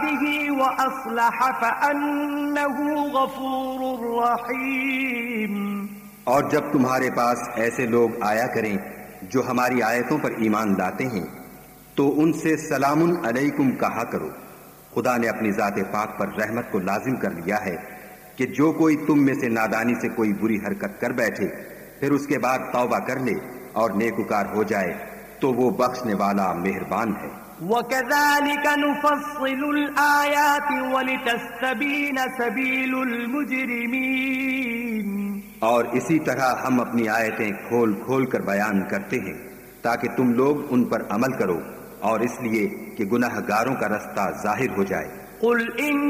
बिही व अस्लह फअन्नहु गफूरुर रहीम। और जब तुम्हारे पास ऐसे लोग आया करें जो हमारी आयतों पर ईमान लाते हैं तो उनसे सलामुन अलैकुम कहा करो। खुदा ने अपनी ज़ाते पाक पर रहमत को लाजिम कर लिया है कि जो कोई तुम में से नादानी से कोई बुरी हरकत कर बैठे फिर उसके बाद तौबा कर ले और नेकुकार हो जाए तो वो बख्शने वाला मेहरबान है। वकज़ालिक नुफ़स्सिलुल आयाति वलितस्तबीन सबीलुल मुजरिमीन। और इसी तरह हम अपनी आयतें खोल खोल कर बयान करते हैं ताकि तुम लोग उन पर अमल करो और इसलिए कि गुनाहगारों का रास्ता जाहिर हो जाए।